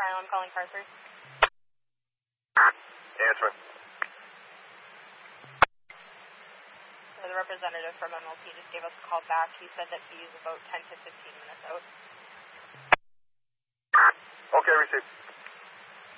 Charlie, I'm calling Carter. Answering. The representative from MLP just gave us a call back. He said that he's about 10 to 15 minutes out. Okay, received.